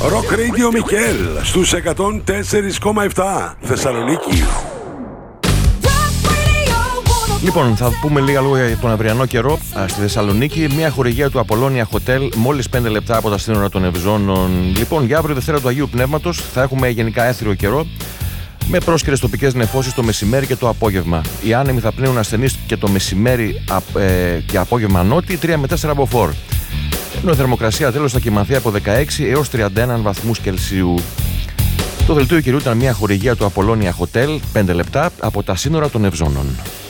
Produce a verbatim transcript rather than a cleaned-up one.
Rock Radio Μικέλ στους εκατόν τέσσερα κόμμα επτά Θεσσαλονίκη. Λοιπόν, θα πούμε λίγα λόγια για τον αυριανό καιρό στη Θεσσαλονίκη. Μια χορηγία του Απολώνια Hotel, μόλις πέντε λεπτά από τα σύνορα των Ευζώνων. Λοιπόν, για αύριο Δευτέρα του Αγίου Πνεύματος θα έχουμε γενικά έθριο καιρό, με πρόσκαιρες τοπικές νεφώσεις το μεσημέρι και το απόγευμα. Οι άνεμοι θα πνέουν ασθενείς και το μεσημέρι ε, και απόγευμα νότι, τρία με τέσσερα μποφόρ. Ενώ η θερμοκρασία τέλος θα κοιμανθεί από δεκαέξι έως τριάντα ένα βαθμούς Κελσίου. Το δελτίο καιρού ήταν μια χορηγία του Απολώνια Hotel, πέντε λεπτά από τα σύνορα των Ευζώνων.